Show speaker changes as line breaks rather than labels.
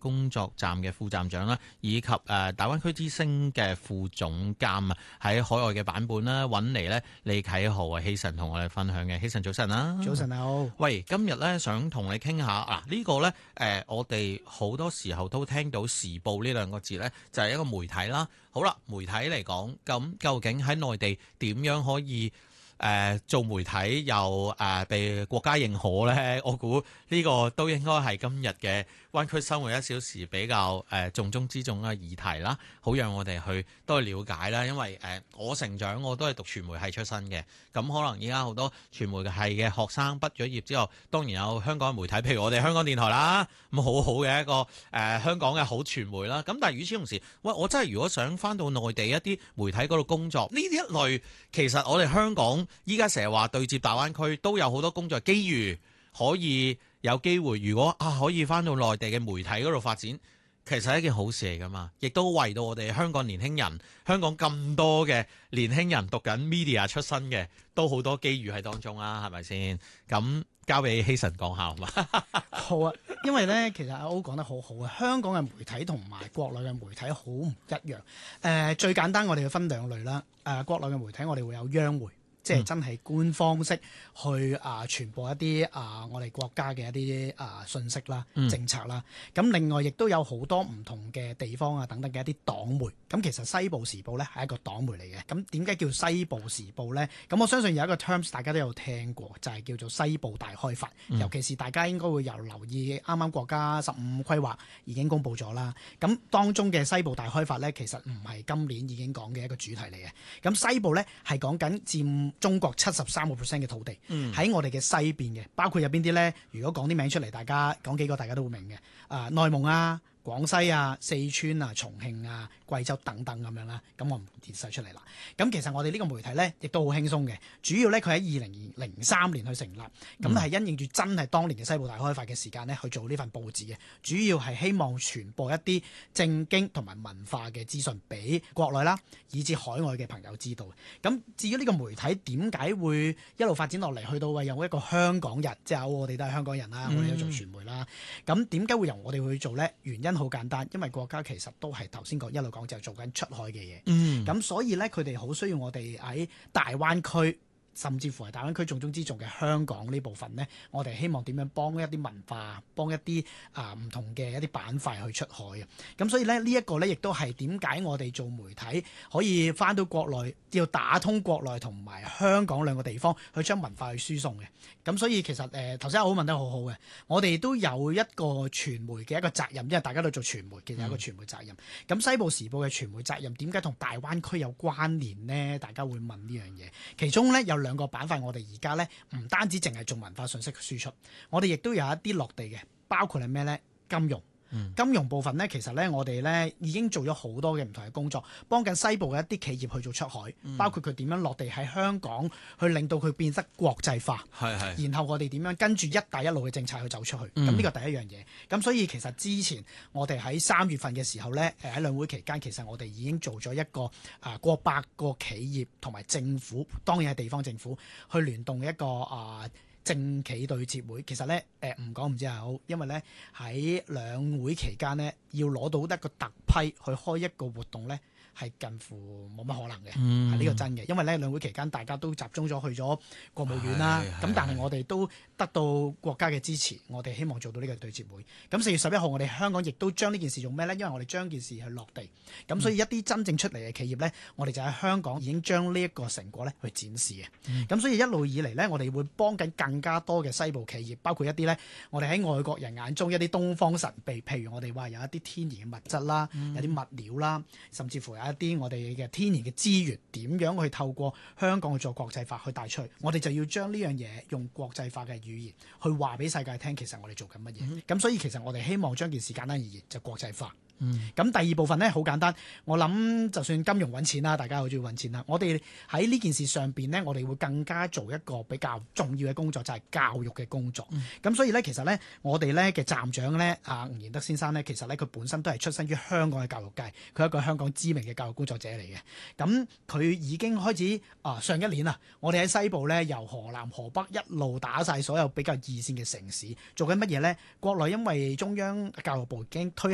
工作站嘅副站長啦，以及大灣區之星嘅副總監啊，喺海外嘅版本啦，揾嚟咧李啟豪啊，希慎同我哋分享嘅。希慎早晨啦，
早晨你好。
喂，今日咧想同你傾下嗱，呢個咧我哋好多時候都聽到時報呢兩個字咧，就係一個媒體啦。好啦，媒體嚟講，咁究竟喺內地點樣可以做媒體又被國家認可呢？我估呢個都應該係今日嘅灣區生活1小時比較重中之重嘅議題啦，好讓我哋去多去了解啦。因為我成長我都係讀傳媒系出身嘅，咁可能而家好多傳媒系嘅學生畢咗業之後，當然有香港嘅媒體，譬如我哋香港電台啦，咁好好嘅一個香港嘅好傳媒啦。咁但係與此同時，喂，我真係如果想返到內地一啲媒體嗰度工作，呢啲一類其實我哋香港依家成日話對接大灣區都有好多工作機遇，可以有機會。如果可以翻到內地嘅媒體嗰度發展，其實係一件好事嚟噶嘛，亦都為到我哋香港年輕人，香港咁多嘅年輕人讀緊 media 出身嘅，都好多機遇喺當中啦，係咪先？咁交俾希慎講下好嘛？
好啊，因為咧其實阿歐講得好好啊，香港嘅媒體同埋國內嘅媒體好唔一樣。最簡單我哋要分兩類啦。國內嘅媒體我哋會有央媒。即係真係官方式去傳播一啲我哋國家嘅一啲信息啦、政策啦。咁另外亦都有好多唔同嘅地方等等嘅一啲黨媒。咁其實西部時報咧係一個黨媒嚟嘅。咁點解叫西部時報咧？咁我相信有一個 terms 大家都有聽過，就係叫做西部大開發。尤其是大家應該會有留意啱啱國家15規劃已經公布咗啦。咁當中嘅西部大開發咧，其實唔係今年已經講嘅一個主題嚟嘅。咁西部咧係講緊佔中國73% 嘅土地喺我哋嘅西邊嘅，包括有邊啲咧？如果講啲名出嚟，大家講幾個，大家都會明嘅。內蒙啊、廣西啊、四川啊、重慶啊、貴州等等咁樣啦。咁我唔列晒出嚟啦。咁其實我哋呢個媒體咧，亦都好輕鬆嘅。主要咧佢喺2003年去成立，咁係因應住真係當年嘅西部大開發嘅時間咧去做呢份報紙嘅。主要係希望傳播一啲政經同埋文化嘅資訊俾國內啦，以至海外嘅朋友知道。咁至於呢個媒體點解會一路發展落嚟，去到有一個香港人，即係我哋都係香港人啦，我哋都做傳媒啦。咁點解會由我哋去做咧？原因好簡單，因為國家其實都係頭先一路講就係做緊出海嘅嘢。咁所以咧，佢哋好需要我哋喺大灣區，甚至乎係大灣區重中之重嘅香港呢部分呢，我哋希望點樣幫一啲文化，幫一啲唔同嘅一啲板塊去出海嘅。咁所以呢，呢一個呢，亦都係點解我哋做媒體可以翻到國內，要打通國內同埋香港兩個地方，去將文化去輸送嘅。咁所以其實頭先阿好問得好好嘅，我哋都有一個傳媒嘅一個責任，因為大家都做傳媒，其實有一個傳媒責任。咁西部時報嘅傳媒責任點解同大灣區有關聯呢？大家會問呢樣嘢。其中呢，有兩個板塊，我哋而家呢，唔單止淨係做文化信息嘅輸出，我哋亦都有一啲落地嘅，包括係咩呢？金融。金融部分呢，其實呢，我哋呢已經做咗好多嘅唔同嘅工作，幫緊西部嘅一啲企業去做出海，包括佢點樣落地喺香港，去令到佢變得國際化。然後我哋點樣跟住一帶一路嘅政策去走出去。咁呢個第一樣嘢。咁所以其實之前我哋喺3月份嘅時候呢，喺兩會期間，其實我哋已經做咗一個過百個企業同埋政府，當然係地方政府去聯動一個政企對接會。其實咧唔講唔知係好，因為咧喺兩會期間咧要攞到一個特批去開一個活動咧，係近乎冇乜可能嘅，係呢個真嘅。因為咧兩會期間大家都集中咗去咗國務院啦，咁但係我哋都得到國家嘅支持，我哋希望做到呢個對接會。咁4月11號我哋香港亦都將呢件事做咩咧？因為我哋將件事去落地，咁所以一啲真正出嚟嘅企業咧，我哋就喺香港已經將呢一個成果咧去展示嘅。咁所以一路以嚟咧，我哋會幫緊更加多嘅西部企業，包括一啲咧我哋喺外國人眼中一啲東方神秘，譬如我哋話有一啲天然嘅物質啦，有啲物料啦，甚至乎有一啲我哋嘅天然嘅資源，點樣去透過香港去做國際化去帶出去，我哋就要將呢樣嘢用國際化嘅語言去話俾世界聽，其實我哋做緊乜嘢。咁所以其實我哋希望將件事簡單而言就國際化。咁第二部分咧好簡單，我諗就算金融揾錢啦，大家好中意揾錢啦，我哋喺呢件事上邊咧，我哋會更加做一個比較重要嘅工作，就係教育嘅工作。咁所以咧，其實咧我哋咧嘅站長咧吳賢德先生咧，其實咧佢本身都係出身於香港嘅教育界，佢係一個香港知名嘅教育工作者嚟嘅。咁佢已經開始上一年啊，我哋喺西部咧由河南河北一路打晒所有比較二線嘅城市，做緊乜嘢咧？國內因為中央教育部已經推